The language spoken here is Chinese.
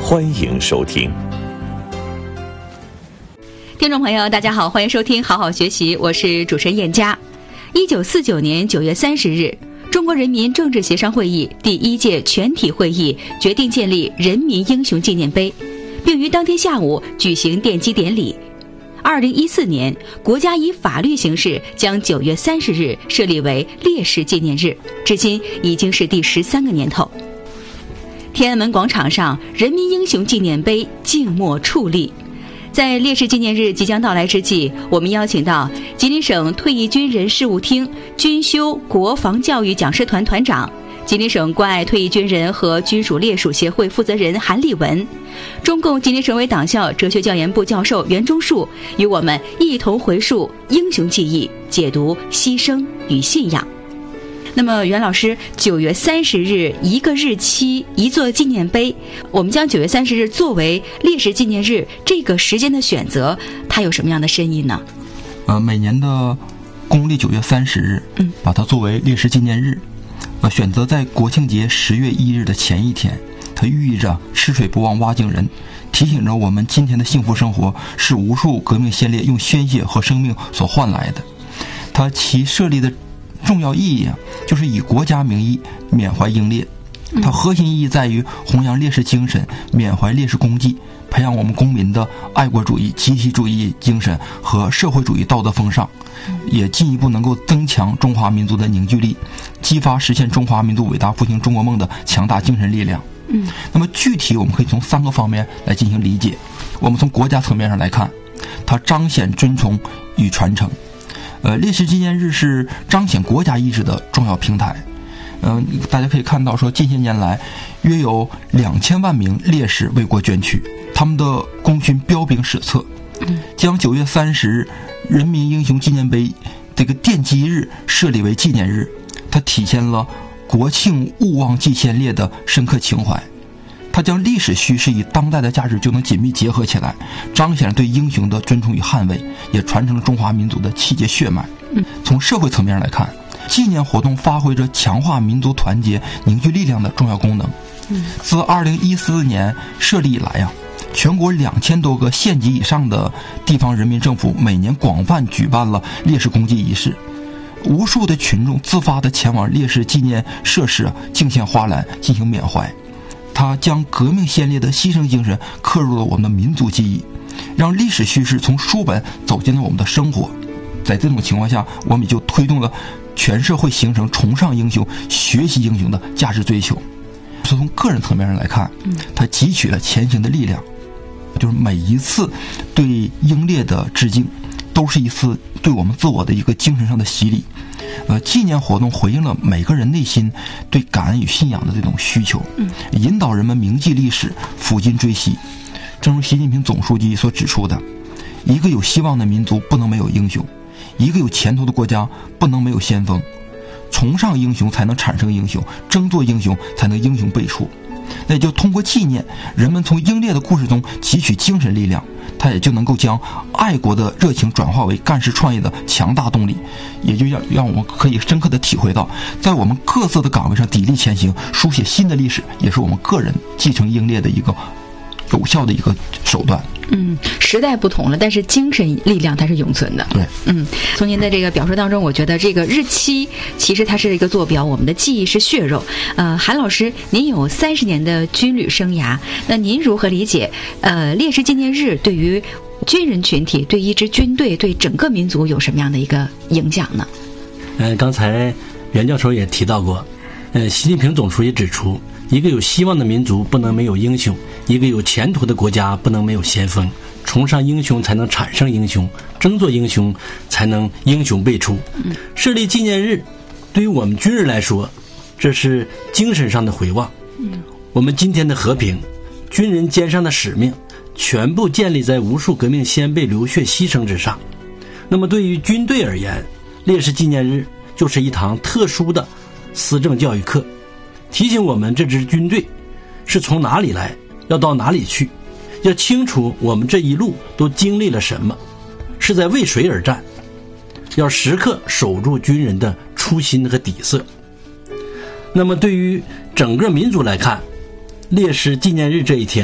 欢迎收听。 听众朋友大家好，欢迎收听好好学习，我是主持人燕佳。1949年9月30日，中国人民政治协商会议第1届全体会议决定建立人民英雄纪念碑，并于当天下午举行奠基典礼。2014年，国家以法律形式将9月30日设立为烈士纪念日，至今已经是第13个年头。天安门广场上，人民英雄纪念碑静默矗立。在烈士纪念日即将到来之际，我们邀请到吉林省退役军人事务厅军修国防教育讲师团团长、吉林省关爱退役军人和军属烈属协会负责人韩立文，中共吉林省委党校哲学教研部教授袁忠树，与我们一同回溯英雄记忆，解读牺牲与信仰。那么袁老师，9月30日一个日期一座纪念碑，我们将9月30日作为烈士纪念日，这个时间的选择它有什么样的深意呢？ 每年的公历9月30日，把它作为烈士纪念日，选择在国庆节10月1日的前一天，它寓意着吃水不忘挖井人，提醒着我们今天的幸福生活是无数革命先烈用鲜血和生命所换来的。它其设立的重要意义就是以国家名义缅怀英烈，它核心意义在于弘扬烈士精神，缅怀烈士功绩，培养我们公民的爱国主义、集体主义精神和社会主义道德风尚，也进一步能够增强中华民族的凝聚力，激发实现中华民族伟大复兴中国梦的强大精神力量。那么具体我们可以从3个方面来进行理解。我们从国家层面上来看，它彰显尊崇与传承。烈士纪念日是彰显国家意志的重要平台。大家可以看到说，近些年来约有2000万名烈士为国捐躯，他们的功勋彪炳史册。将9月30日人民英雄纪念碑这个奠基日设立为纪念日，它体现了国庆勿忘祭先烈的深刻情怀。它将历史叙事与当代的价值就能紧密结合起来，彰显了对英雄的尊崇与捍卫，也传承了中华民族的气节血脉。从社会层面来看，纪念活动发挥着强化民族团结凝聚力量的重要功能。自2014年设立以来全国2000多个县级以上的地方人民政府每年广泛举办了烈士公祭仪式，无数的群众自发地前往烈士纪念设施敬献花篮进行缅怀。它将革命先烈的牺牲精神刻入了我们的民族记忆，让历史叙事从书本走进了我们的生活。在这种情况下，我们也就推动了全社会形成崇尚英雄、学习英雄的价值追求。从个人层面上来看，它汲取了前行的力量，就是每一次对英烈的致敬都是一次对我们自我的一个精神上的洗礼。纪念活动回应了每个人内心对感恩与信仰的这种需求，引导人们铭记历史，抚今追昔。正如习近平总书记所指出的，一个有希望的民族不能没有英雄，一个有前途的国家不能没有先锋。崇尚英雄才能产生英雄，争做英雄才能英雄辈出。那也就通过纪念，人们从英烈的故事中汲取精神力量，他也就能够将爱国的热情转化为干事创业的强大动力，也就让我们可以深刻的体会到，在我们各自的岗位上砥砺前行，书写新的历史，也是我们个人继承英烈的一个有效的一个手段。 时代不同了，但是精神力量它是永存的。 对， 从您的这个表述当中，我觉得这个日期其实它是一个坐标，我们的记忆是血肉。韩老师，您有30年的军旅生涯，那您如何理解烈士纪念日对于军人群体、对一支军队、对整个民族有什么样的一个影响呢？ 刚才袁教授也提到过，习近平总书记指出，一个有希望的民族不能没有英雄，一个有前途的国家不能没有先锋。崇尚英雄才能产生英雄，争做英雄才能英雄辈出。设立纪念日对于我们军人来说，这是精神上的回望。我们今天的和平，军人肩上的使命，全部建立在无数革命先辈流血牺牲之上。那么对于军队而言，烈士纪念日就是一堂特殊的思政教育课，提醒我们这支军队是从哪里来，要到哪里去，要清楚我们这一路都经历了什么，是在为谁而战，要时刻守住军人的初心和底色。那么对于整个民族来看，烈士纪念日这一天